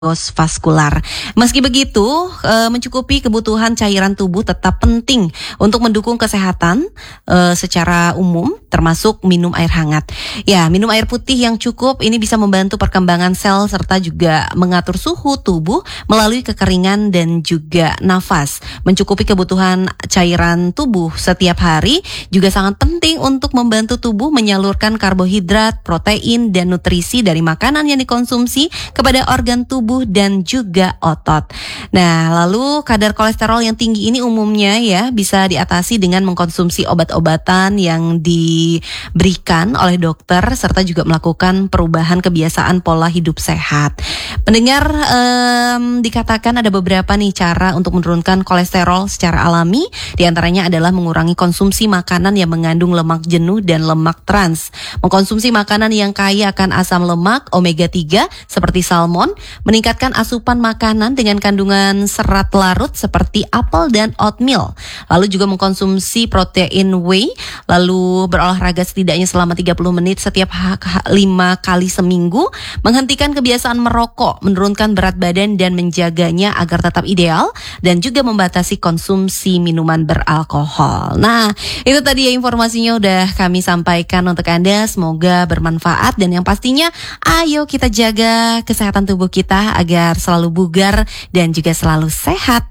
Vaskular. Meski begitu, mencukupi kebutuhan cairan tubuh tetap penting untuk mendukung kesehatan secara umum, termasuk minum air hangat. Ya, minum air putih yang cukup ini bisa membantu perkembangan sel serta juga mengatur suhu tubuh melalui kekeringan dan juga nafas. Mencukupi kebutuhan cairan tubuh setiap hari juga sangat penting untuk membantu tubuh menyalurkan karbohidrat, protein, dan nutrisi dari makanan yang dikonsumsi kepada organ tubuh dan juga otot. Nah, lalu kadar kolesterol yang tinggi ini umumnya ya bisa diatasi dengan mengkonsumsi obat-obatan yang diberikan oleh dokter serta juga melakukan perubahan kebiasaan pola hidup sehat. Pendengar, dikatakan ada beberapa nih cara untuk menurunkan kolesterol secara alami. Di antaranya adalah mengurangi konsumsi makanan yang mengandung lemak jenuh dan lemak trans. Mengkonsumsi makanan yang kaya akan asam lemak omega 3 seperti salmon, meningkatkan asupan makanan dengan kandungan serat larut seperti apel dan oatmeal. Lalu juga mengkonsumsi protein whey, lalu berolahraga setidaknya selama 30 menit setiap 5 kali seminggu, menghentikan kebiasaan merokok, menurunkan berat badan dan menjaganya agar tetap ideal, dan juga membatasi konsumsi minuman beralkohol. Nah, itu tadi ya informasinya udah kami sampaikan untuk Anda, semoga bermanfaat dan yang pastinya ayo kita jaga kesehatan tubuh kita agar selalu bugar dan juga selalu sehat.